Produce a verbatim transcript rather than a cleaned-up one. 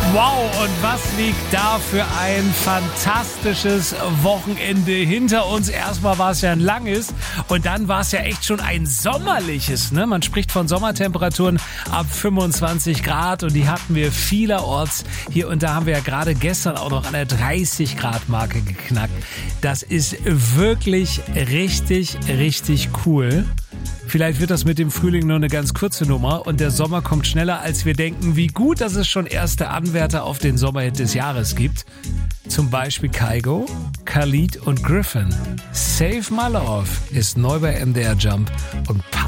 Wow, und was liegt da für ein fantastisches Wochenende hinter uns. Erstmal war es ja ein langes und dann war es ja echt schon ein sommerliches. Ne? Man spricht von Sommertemperaturen ab fünfundzwanzig Grad und die hatten wir vielerorts. Hier und da haben wir ja gerade gestern auch noch an der dreißig Grad Marke geknackt. Das ist wirklich richtig, richtig cool. Vielleicht wird das mit dem Frühling nur eine ganz kurze Nummer und der Sommer kommt schneller, als wir denken. Wie gut, dass es schon erste Anwärter auf den Sommerhit des Jahres gibt. Zum Beispiel Kygo, Khalid und Griffin. Save My Love ist neu bei M D R Jump und